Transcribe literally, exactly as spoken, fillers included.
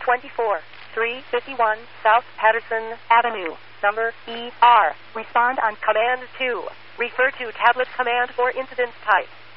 twenty-four, three fifty-one South Patterson Avenue, number E R. Respond on Command two. Refer to tablet command for incident type.